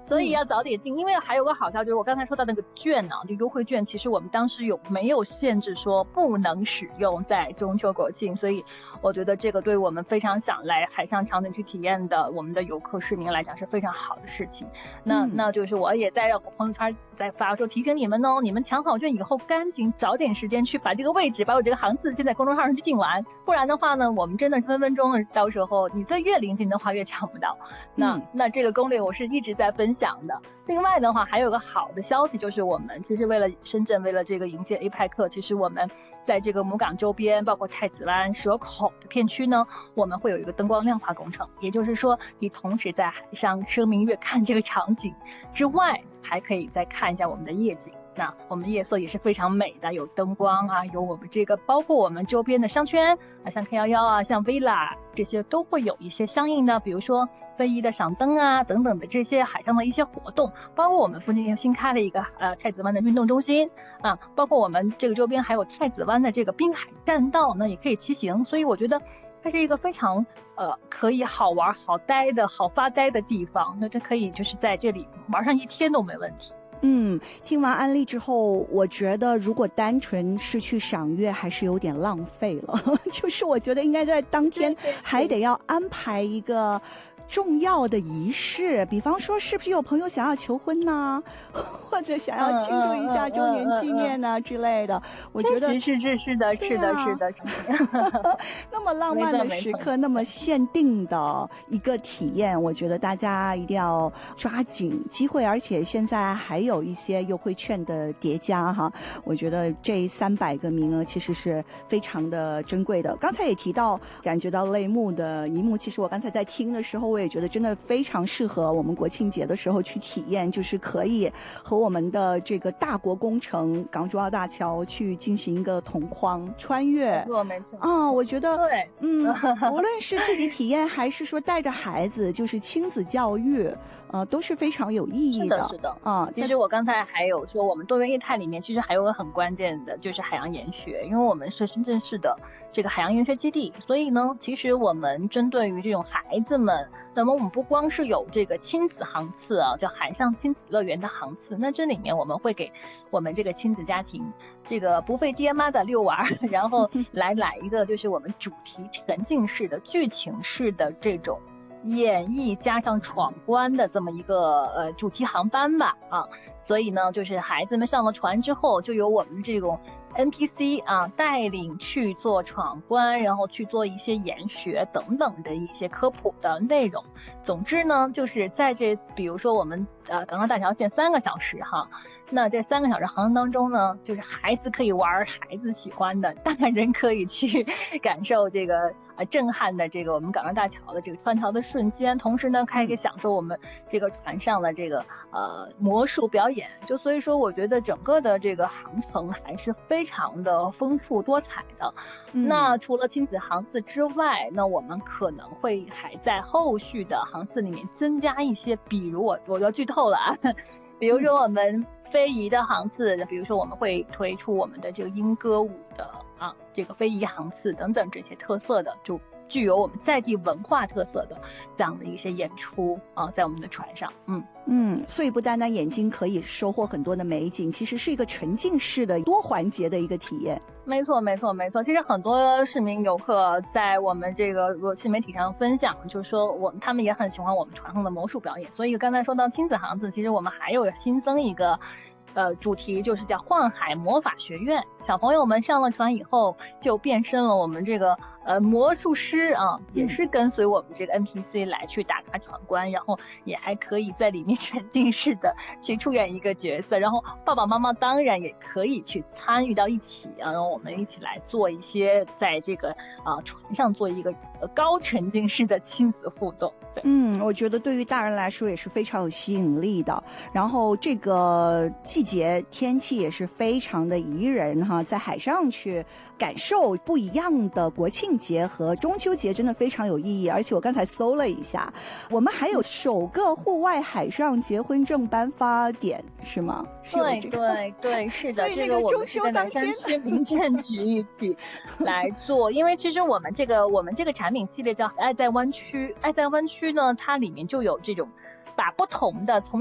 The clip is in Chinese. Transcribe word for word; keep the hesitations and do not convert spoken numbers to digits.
所以要早点进、嗯、因为还有个好消息，就是我刚才说到那个券啊，就优惠券，其实我们当时有没有限制说不能使用在中秋国庆，所以我觉得这个对我们非常想来海上场景去体验的我们的游客市民来讲是非常好的事情。那、嗯、那就是我也在让我朋友圈在发说提醒你们哦，你们抢好券以后赶紧找点时间去把这个位置把我这个航次先在公众号上去订完，不然的话呢我们真的分分钟到时候你这越临近的话越抢不到。那、嗯、那这个攻略我是一直在分享的。另外的话还有个好的消息，就是我们其实为了深圳为了这个迎接 A P E C， 其实我们在这个母港周边包括太子湾蛇口的片区呢，我们会有一个灯光亮化工程，也就是说你同时在海上声明月看这个场景之外，还可以再看一下我们的夜景。那我们夜色也是非常美的，有灯光啊，有我们这个包括我们周边的商圈啊，像 K 一一 啊，像 Villa 这些都会有一些相应的，比如说非遗的赏灯啊等等的这些海上的一些活动，包括我们附近又新开了一个呃太子湾的运动中心啊，包括我们这个周边还有太子湾的这个滨海栈道，那也可以骑行，所以我觉得它是一个非常呃可以好玩好呆的好发呆的地方，那这可以就是在这里玩上一天都没问题。 嗯，听完安利之后，我觉得如果单纯是去赏月还是有点浪费了就是我觉得应该在当天还得要安排一个重要的仪式，比方说是不是有朋友想要求婚呢，或者想要庆祝一下周年纪念呢、啊、之类的，我觉得是是是的是的是的那么浪漫的时刻，那么限定的一个体验，我觉得大家一定要抓紧机会，而且现在还有一些优惠券的叠加哈，我觉得这三百个名额其实是非常的珍贵的。刚才也提到感觉到泪目的一幕，其实我刚才在听的时候我也觉得真的非常适合我们国庆节的时候去体验，就是可以和我们的这个大国工程港珠澳大桥去进行一个同框穿越。 没错没错啊，我觉得对， 嗯，无论是自己体验还是说带着孩子，就是亲子教育呃，都是非常有意义的。 是的是的啊， 其实我刚才还有说我们多元业态里面其实还有个很关键的就是海洋研学，因为我们是深圳市的这个海洋研学基地，所以呢其实我们针对于这种孩子们，那么我们不光是有这个亲子航次啊，叫海上亲子乐园的航次，那这里面我们会给我们这个亲子家庭这个不费爹妈的遛玩，然后来来一个就是我们主题沉浸式的剧情式的这种演绎加上闯关的这么一个呃主题航班吧啊，所以呢就是孩子们上了船之后就有我们这种 N P C 啊带领去做闯关，然后去做一些研学等等的一些科普的内容。总之呢就是在这比如说我们呃港澳大桥线三个小时哈，那这三个小时航程当中呢，就是孩子可以玩孩子喜欢的，大人可以去感受这个呃震撼的这个我们港澳大桥的这个穿桥的瞬间，同时呢可以享受我们这个船上的这个呃魔术表演。就所以说我觉得整个的这个航程还是非常的丰富多彩的、嗯、那除了亲子航次之外，那我们可能会还在后续的航次里面增加一些，比如我我要剧透了啊，比如说我们非遗的航次，比如说我们会推出我们的这个莺歌舞的啊这个非遗航次等等这些特色的，就具有我们在地文化特色的这样的一些演出啊，在我们的船上。嗯嗯，所以不单单眼睛可以收获很多的美景，其实是一个沉浸式的多环节的一个体验。 没错没错没错，其实很多市民游客在我们这个新媒体上分享，就是说我们他们也很喜欢我们船上的魔术表演。所以刚才说到亲子航次，其实我们还有新增一个呃主题，就是叫幻海魔法学院。小朋友们上了船以后就变身了我们这个呃魔术师啊，也是跟随我们这个 N P C 来去打开闯关，然后也还可以在里面沉浸式的去出演一个角色，然后爸爸妈妈当然也可以去参与到一起啊，然后我们一起来做一些在这个啊、呃、船上做一个呃高沉浸式的亲子互动。对， 嗯，我觉得对于大人来说也是非常有吸引力的。然后这个季节天气也是非常的宜人哈，在海上去感受不一样的国庆节和中秋节，真的非常有意义。而且我刚才搜了一下，我们还有首个户外海上结婚证颁发点，是吗？是对、 这个、 对对，是的， 这个我们是跟南山区民政局一起来做。因为其实我们这个我们这个产品系列叫爱在湾区，爱在湾区呢，它里面就有这种把不同的从